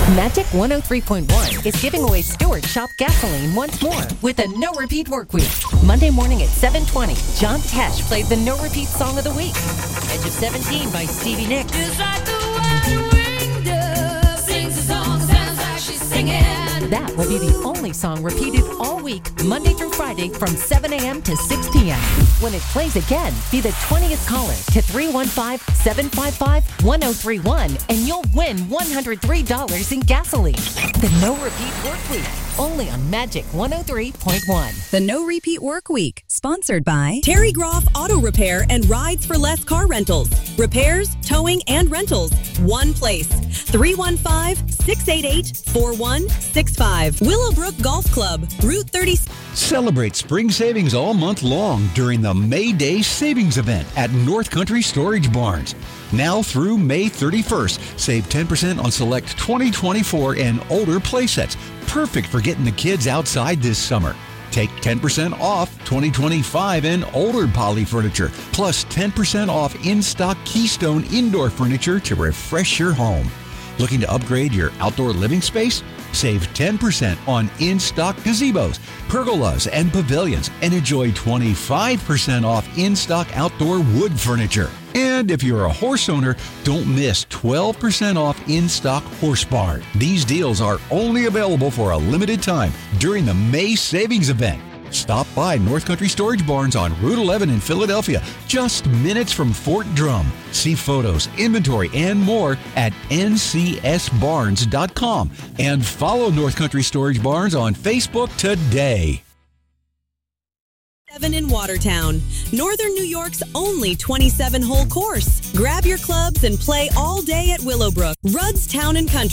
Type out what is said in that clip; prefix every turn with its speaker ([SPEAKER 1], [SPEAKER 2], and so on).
[SPEAKER 1] Magic 103.1 is giving away Stewart Shop gasoline once more with a no-repeat work week. Monday morning at 7:20, John Tesh played the no-repeat song of the week. Edge of 17 by Stevie Nicks.
[SPEAKER 2] Just like the white-winged dove sings a song, sounds like she's singing.
[SPEAKER 1] That will be the only song repeated all week, Monday through Friday from 7 a.m. to 6 p.m. When it plays again, be the 20th caller to 315-755-1031 and you'll win $103 in gasoline. The No Repeat Work Week, only on Magic 103.1.
[SPEAKER 3] The No Repeat Work Week, sponsored by Terry Groff Auto Repair and Rides for Less Car Rentals. Repairs, towing, and rentals. One place. 315-688-4165. Willowbrook Golf Club, Route 30.
[SPEAKER 4] Celebrate spring savings all month long during the May Day Savings Event at North Country Storage Barns. Now through May 31st, save 10% on select 2024 and older playsets. Perfect for getting the kids outside this summer. Take 10% off 2025 and older poly furniture, plus 10% off in-stock Keystone indoor furniture to refresh your home. Looking to upgrade your outdoor living space? Save 10% on in-stock gazebos, pergolas, and pavilions, and enjoy 25% off in-stock outdoor wood furniture. And if you're a horse owner, don't miss 12% off in-stock horse barn. These deals are only available for a limited time during the May Savings Event. Stop by North Country Storage Barns on Route 11 in Philadelphia, just minutes from Fort Drum. See photos, inventory, and more at ncsbarns.com. And follow North Country Storage Barns on Facebook today.
[SPEAKER 3] 7 in Watertown, Northern New York's only 27-hole course. Grab your clubs and play all day at Willowbrook, Rudd's Town and Country.